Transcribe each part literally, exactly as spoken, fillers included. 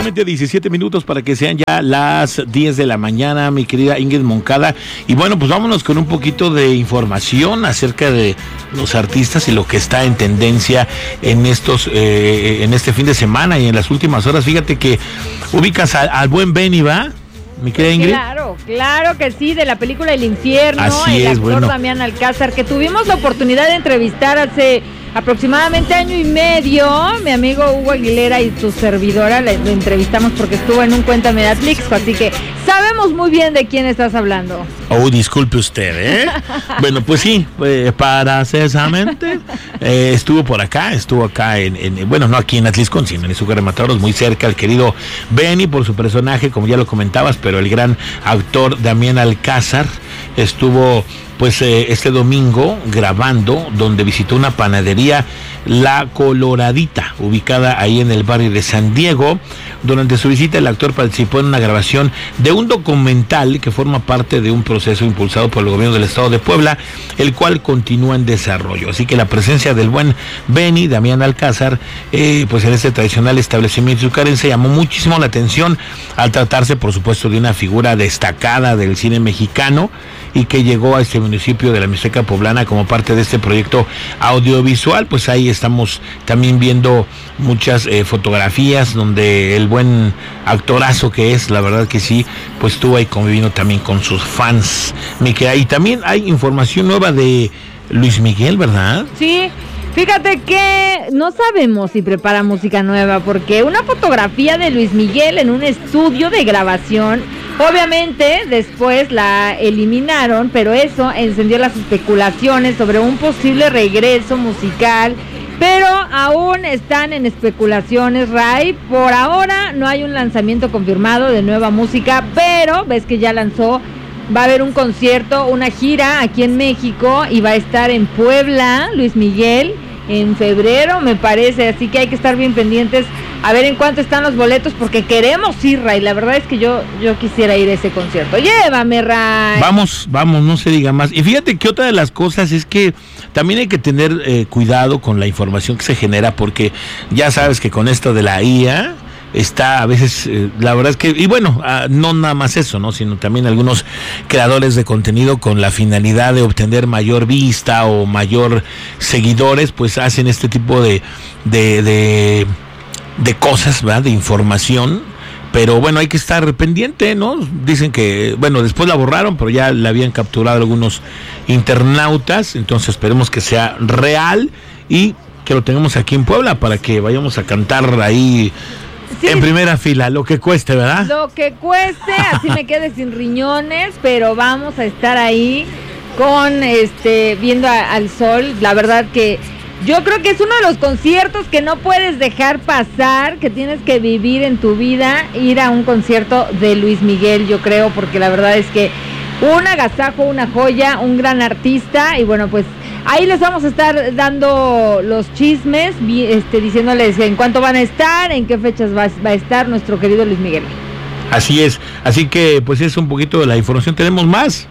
Solamente diecisiete minutos para que sean ya las diez de la mañana, mi querida Ingrid Moncada. Y bueno, pues vámonos con un poquito de información acerca de los artistas y lo que está en tendencia en estos, eh, en este fin de semana y en las últimas horas. Fíjate que ubicas al, al buen Benny, ¿va? Mi querida Ingrid. Claro, claro que sí, de la película El Infierno, Así el es, actor bueno. Damián Alcázar, que tuvimos la oportunidad de entrevistar hace aproximadamente año y medio. Mi amigo Hugo Aguilera y tu servidora le, lo entrevistamos porque estuvo en un Cuéntame de Atlixco, así que sabemos muy bien de quién estás hablando. Oh, disculpe usted, ¿eh? Bueno, pues sí, eh, paracesamente eh, estuvo por acá, estuvo acá en, en, bueno, no aquí en Atlixco, sino en Izúcar de Matamoros, muy cerca, el querido Benny por su personaje, como ya lo comentabas, pero el gran actor Damián Alcázar estuvo pues eh, este domingo grabando, donde visitó una panadería, La Coloradita, ubicada ahí en el barrio de San Diego. Durante su visita el actor participó en una grabación de un documental que forma parte de un proceso impulsado por el gobierno del estado de Puebla, el cual continúa en desarrollo. Así que la presencia del buen Benny, Damián Alcázar, eh, pues en este tradicional establecimiento izucarense llamó muchísimo la atención al tratarse, por supuesto, de una figura destacada del cine mexicano y que llegó a este municipio de la Mixteca Poblana como parte de este proyecto audiovisual. Pues ahí estamos también viendo muchas eh, fotografías donde el buen actorazo que es, la verdad que sí, pues estuvo ahí conviviendo también con sus fans. Me queda. Y también hay información nueva de Luis Miguel, ¿verdad? Sí. Fíjate que no sabemos si prepara música nueva, porque una fotografía de Luis Miguel en un estudio de grabación, obviamente después la eliminaron, pero eso encendió las especulaciones sobre un posible regreso musical, pero aún están en especulaciones, Ray. Por ahora no hay un lanzamiento confirmado de nueva música, pero ves que ya lanzó. Va a haber un concierto, una gira aquí en México y va a estar en Puebla, Luis Miguel, en febrero me parece, así que hay que estar bien pendientes a ver en cuánto están los boletos porque queremos ir, Ray. La verdad es que yo yo quisiera ir a ese concierto. Llévame, Ray. Vamos, vamos, no se diga más. Y fíjate que otra de las cosas es que también hay que tener eh, cuidado con la información que se genera, porque ya sabes que con esto de la I A está a veces, eh, la verdad es que, y bueno, uh, no nada más eso, ¿no? Sino también algunos creadores de contenido con la finalidad de obtener mayor vista o mayor seguidores, pues hacen este tipo de, de, de, de cosas, ¿verdad? De información. Pero bueno, hay que estar pendiente, ¿no? Dicen que, bueno, después la borraron, pero ya la habían capturado algunos internautas, entonces esperemos que sea real y que lo tengamos aquí en Puebla para que vayamos a cantar ahí. Sí, en primera fila, lo que cueste, ¿verdad? Lo que cueste, así me quede sin riñones, pero vamos a estar ahí con este viendo a, al sol. La verdad que yo creo que es uno de los conciertos que no puedes dejar pasar, que tienes que vivir en tu vida, ir a un concierto de Luis Miguel, yo creo, porque la verdad es que un agasajo, una joya, un gran artista. Y bueno, pues ahí les vamos a estar dando los chismes, este, diciéndoles en cuánto van a estar, en qué fechas va, va a estar nuestro querido Luis Miguel. Así es, así que pues es un poquito de la información. ¿Tenemos más?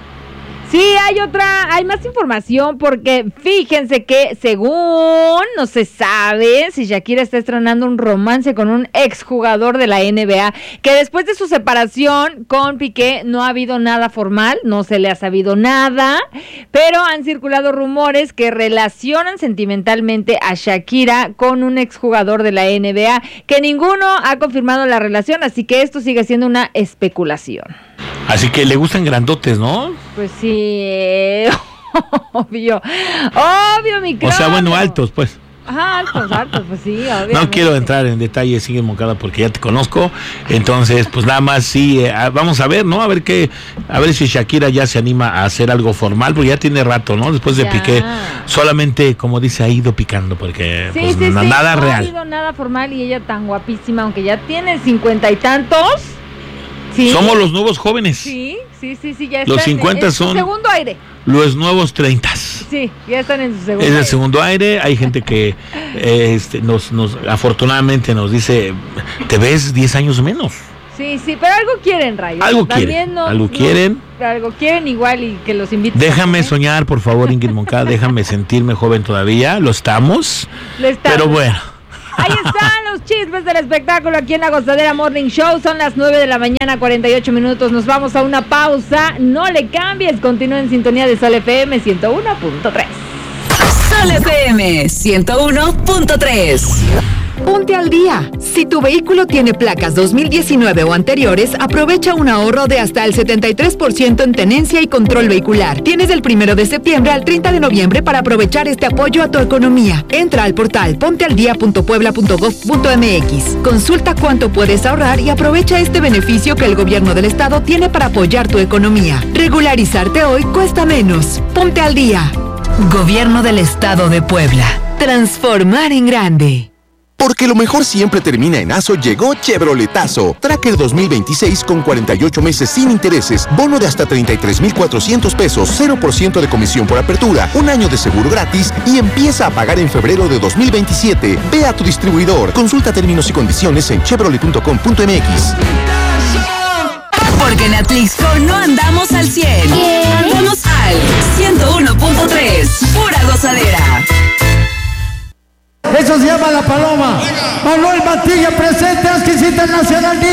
Sí, hay otra, hay más información porque fíjense que según no se sabe si Shakira está estrenando un romance con un exjugador de la N B A, que después de su separación con Piqué no ha habido nada formal, no se le ha sabido nada, pero han circulado rumores que relacionan sentimentalmente a Shakira con un exjugador de la N B A, que ninguno ha confirmado la relación, así que esto sigue siendo una especulación. Así que le gustan grandotes, ¿no? Pues sí, obvio, obvio, mi cráneo. O sea, bueno, altos, pues. Ajá, altos, altos, pues sí, obviamente. No quiero entrar en detalle, sigue Moncada, porque ya te conozco. Entonces, pues nada más sí, eh, vamos a ver, ¿no? A ver qué, a ver si Shakira ya se anima a hacer algo formal, porque ya tiene rato, ¿no? Después de ya. Piqué, solamente, como dice, ha ido picando, porque sí, pues sí, nada, sí, nada no real. No ha habido nada formal y ella tan guapísima, aunque ya tiene cincuenta y tantos. ¿Sí? Somos los nuevos jóvenes. Sí, sí, sí, sí, ya están los cincuenta en, en son su segundo aire. Los nuevos treintas. Sí, ya están en su segundo es aire. Es el segundo aire. Hay gente que eh, este, nos, nos, afortunadamente nos dice, te ves diez años menos. Sí, sí, pero algo quieren, Rayo. Algo quieren, no, algo no, quieren. Algo quieren igual y que los inviten. Déjame soñar, por favor, Ingrid Moncada, déjame sentirme joven todavía, lo estamos. Lo estamos. Pero bueno. Ahí están los chismes del espectáculo aquí en la Gozadera Morning Show. Son las nueve de la mañana, cuarenta y ocho minutos. Nos vamos a una pausa. No le cambies. Continúa en sintonía de Sol F M ciento uno punto tres. Sol F M ciento uno punto tres. Ponte al día. Si tu vehículo tiene placas dos mil diecinueve o anteriores, aprovecha un ahorro de hasta el setenta y tres por ciento en tenencia y control vehicular. Tienes del primero de septiembre al treinta de noviembre para aprovechar este apoyo a tu economía. Entra al portal pontealdia punto puebla punto gov punto m x. Consulta cuánto puedes ahorrar y aprovecha este beneficio que el gobierno del estado tiene para apoyar tu economía. Regularizarte hoy cuesta menos. Ponte al día. Gobierno del Estado de Puebla. Transformar en grande. Porque lo mejor siempre termina en Aso, llegó Chevroletazo. Tracker dos mil veintiséis con cuarenta y ocho meses sin intereses, bono de hasta treinta y tres mil cuatrocientos pesos, cero por ciento de comisión por apertura, un año de seguro gratis y empieza a pagar en febrero de dos mil veintisiete. Ve a tu distribuidor. Consulta términos y condiciones en chevrolet punto com punto m x. Porque en Atlixco no andamos al cien, andamos al ciento uno punto tres. Pura gozadera. Eso se llama La Paloma. Manuel Mantilla presente, Asquis Internacional.